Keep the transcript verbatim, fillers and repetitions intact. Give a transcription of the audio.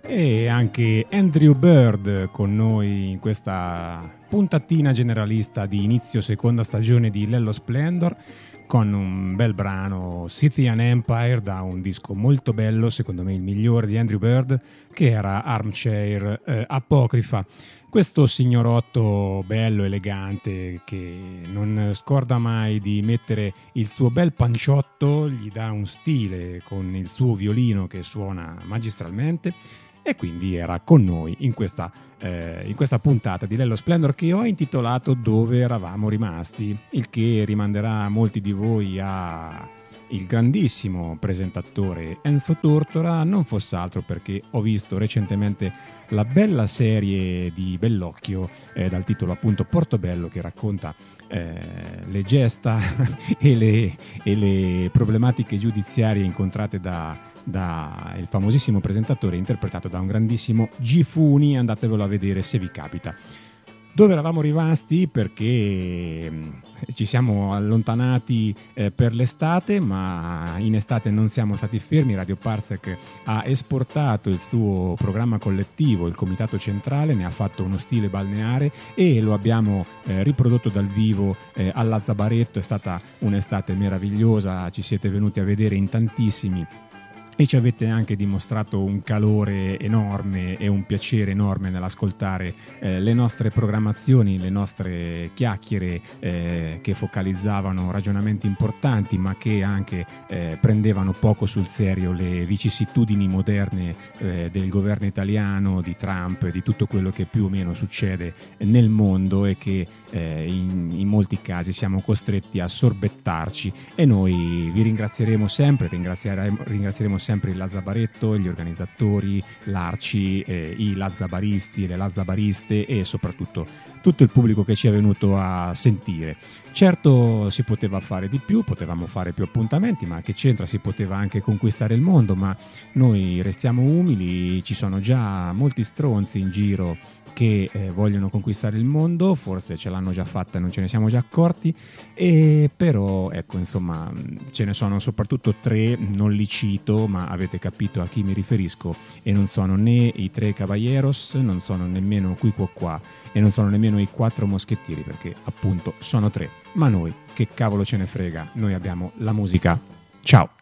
e anche Andrew Bird con noi in questa puntatina generalista di inizio seconda stagione di Lello Splendor, con un bel brano, Scythian Empire, da un disco molto bello, secondo me il migliore di Andrew Bird, che era Armchair eh, Apocrypha. Questo signorotto bello, elegante, che non scorda mai di mettere il suo bel panciotto, gli dà un stile con il suo violino che suona magistralmente, e quindi era con noi in questa, eh, in questa puntata di Lello Splendor, che ho intitolato Dove eravamo rimasti, il che rimanderà molti di voi a il grandissimo presentatore Enzo Tortora, non fosse altro perché ho visto recentemente la bella serie di Bellocchio eh, dal titolo appunto Portobello, che racconta eh, le gesta e, le, e le problematiche giudiziarie incontrate da da il famosissimo presentatore interpretato da un grandissimo Gifuni. Andatevelo a vedere se vi capita. Dove eravamo rimasti? Perché ci siamo allontanati eh, per l'estate, ma in estate non siamo stati fermi. Radio Parsec ha esportato il suo programma collettivo, il Comitato Centrale, ne ha fatto uno stile balneare e lo abbiamo eh, riprodotto dal vivo eh, alla Zabaretto. È stata un'estate meravigliosa, ci siete venuti a vedere in tantissimi e ci avete anche dimostrato un calore enorme e un piacere enorme nell'ascoltare eh, le nostre programmazioni, le nostre chiacchiere eh, che focalizzavano ragionamenti importanti, ma che anche eh, prendevano poco sul serio le vicissitudini moderne eh, del governo italiano, di Trump, di tutto quello che più o meno succede nel mondo e che eh, in, in molti casi siamo costretti a sorbettarci. E noi vi ringrazieremo sempre, ringrazieremo, ringrazieremo sempre sempre il Lazzabaretto, gli organizzatori, l'Arci, eh, i Lazzabaristi, le Lazzabariste e soprattutto tutto il pubblico che ci è venuto a sentire. Certo, si poteva fare di più, potevamo fare più appuntamenti, ma che c'entra, si poteva anche conquistare il mondo, ma noi restiamo umili, ci sono già molti stronzi in giro che eh, vogliono conquistare il mondo, forse ce l'hanno già fatta e non ce ne siamo già accorti, e però ecco, insomma, ce ne sono soprattutto tre, non li cito, ma avete capito a chi mi riferisco, e non sono né i tre caballeros, non sono nemmeno qui qua qua e non sono nemmeno i quattro moschettieri, perché appunto sono tre, ma noi che cavolo ce ne frega, noi abbiamo la musica. Ciao.